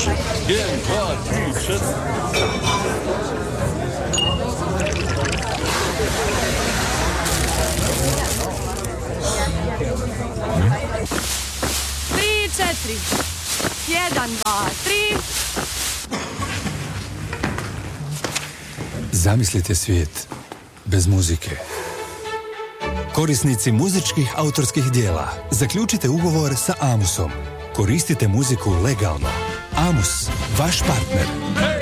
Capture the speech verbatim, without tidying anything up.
Može. Jedan, dva, tri, četiri. Tri, četiri. Jedan, dva, tri. Zamislite svijet bez muzike. Korisnici muzičkih autorskih dijela, zaključite ugovor sa Amusom. Koristite muziku legalno. Amus, vaš partner.